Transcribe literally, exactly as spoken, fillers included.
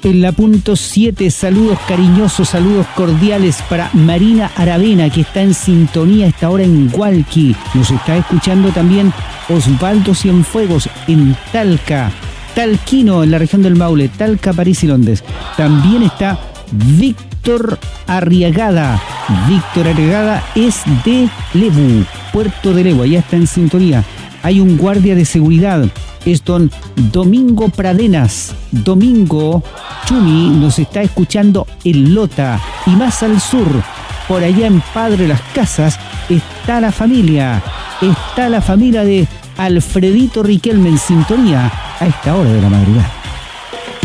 En la punto siete, saludos cariñosos, saludos cordiales para Marina Aravena, que está en sintonía a esta hora en Hualqui. Nos está escuchando también Osvaldo Cienfuegos en Talca, Talquino en la región del Maule, Talca, París y Londres. También está Víctor Arriagada. Víctor Arriagada es de Lebu, Puerto de Lebu, allá está en sintonía. Hay un guardia de seguridad, es don Domingo Pradenas. Domingo Chumi nos está escuchando en Lota. Y más al sur, por allá en Padre Las Casas, está la familia. Está la familia de Alfredito Riquelme en sintonía a esta hora de la madrugada.